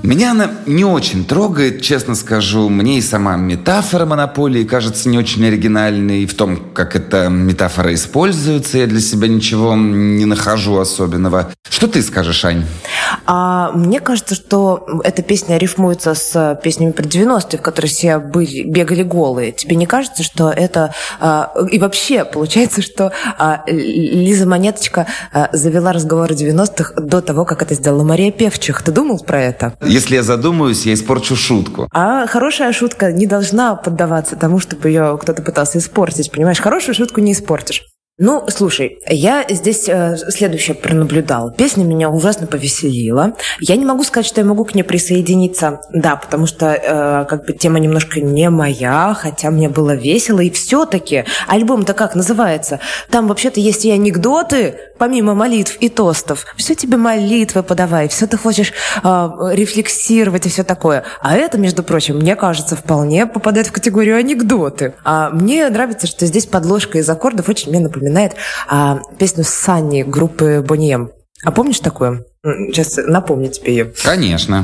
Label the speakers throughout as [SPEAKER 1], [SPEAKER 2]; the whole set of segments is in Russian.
[SPEAKER 1] Меня она не очень трогает, честно скажу. Мне и сама метафора монополии кажется не очень оригинальной. В том, как эта метафора используется, я для себя ничего не нахожу особенного. Что ты скажешь, Ань?
[SPEAKER 2] Мне кажется, что эта песня рифмуется с песнями про 90-е, в которых все бегали голые. Тебе не кажется, что это... И вообще, получается, что Лиза Монеточка завела разговор о 90-х до того, как это сделала Мария Певчих. Ты думал про это?
[SPEAKER 1] Если я задумаюсь, я испорчу шутку.
[SPEAKER 2] А хорошая шутка не должна поддаваться тому, чтобы ее кто-то пытался испортить. Понимаешь, хорошую шутку не испортишь. Ну, слушай, я здесь следующее пронаблюдала. Песня меня ужасно повеселила. Я не могу сказать, что я могу к ней присоединиться. Да, потому что как бы тема немножко не моя, хотя мне было весело. И все-таки альбом-то как называется? Там вообще-то есть и анекдоты, помимо молитв и тостов. Все тебе молитвы подавай, все ты хочешь рефлексировать и все такое. А это, между прочим, мне кажется, вполне попадает в категорию анекдоты. А мне нравится, что здесь подложка из аккордов очень мне напоминает песню Санни группы Boney M. А помнишь такую? Сейчас напомню тебе ее.
[SPEAKER 1] Конечно.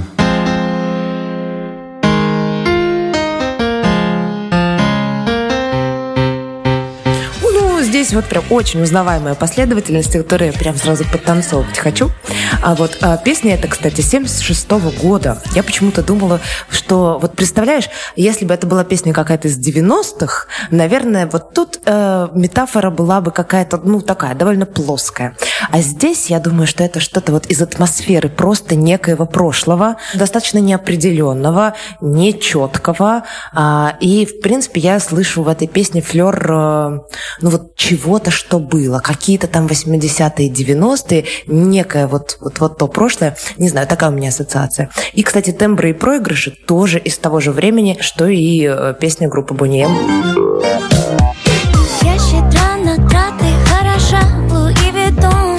[SPEAKER 2] Здесь вот прям очень узнаваемая последовательность, которую я прям сразу подтанцовывать хочу. Песня эта, кстати, 76-го года. Я почему-то думала, что... Вот представляешь, если бы это была песня какая-то из 90-х, наверное, вот тут метафора была бы какая-то, такая, довольно плоская. А здесь, я думаю, что это что-то вот из атмосферы просто некоего прошлого, достаточно неопределенного, нечеткого. И, в принципе, я слышу в этой песне флёр, чего-то, что было. Какие-то там 80-е, 90-е, некое вот то прошлое. Не знаю, такая у меня ассоциация. И, кстати, тембры и проигрыши тоже из того же времени, что и песня группы Boney M.
[SPEAKER 3] Я щедра на траты, хороша, Луи Виттон.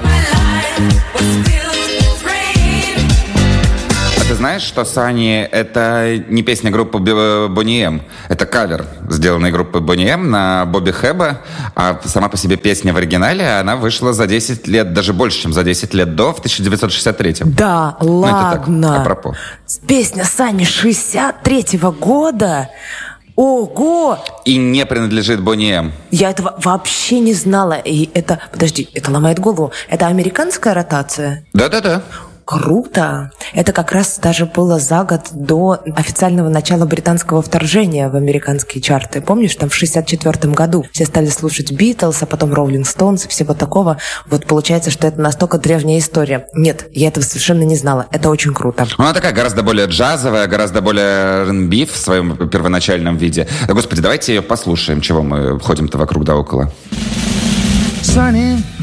[SPEAKER 1] Ты знаешь, что Sunny — это не песня группы Boney M, это кавер, сделанный группой Boney M на Бобби Хэба, а сама по себе песня в оригинале, она вышла за 10 лет, даже больше, чем за 10 лет до, в 1963-м.
[SPEAKER 2] Да, ладно.
[SPEAKER 1] Это так, апропо.
[SPEAKER 2] Песня Sunny 63-го года? Ого!
[SPEAKER 1] И не принадлежит Boney M.
[SPEAKER 2] Я этого вообще не знала. И это, подожди, это ломает голову. Это американская ротация?
[SPEAKER 1] Да-да-да.
[SPEAKER 2] Круто! Это как раз даже было за год до официального начала британского вторжения в американские чарты. Помнишь, там в 64-м году все стали слушать Битлз, а потом Роллинг Стоунс и всего такого. Вот получается, что это настолько древняя история. Нет, я этого совершенно не знала. Это очень круто.
[SPEAKER 1] Она такая гораздо более джазовая, гораздо более R&B в своем первоначальном виде. Господи, давайте ее послушаем, чего мы ходим-то вокруг да около.
[SPEAKER 4] Sunny.